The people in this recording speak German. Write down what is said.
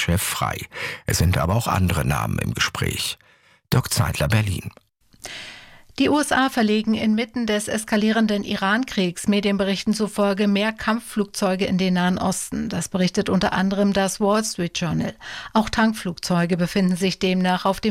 Staatschef frei. Es sind aber auch andere Namen im Gespräch. Dirk Zeitler, Berlin. Die USA verlegen inmitten des eskalierenden Iran-Kriegs Medienberichten zufolge mehr Kampfflugzeuge in den Nahen Osten. Das berichtet unter anderem das Wall Street Journal. Auch Tankflugzeuge befinden sich demnach auf dem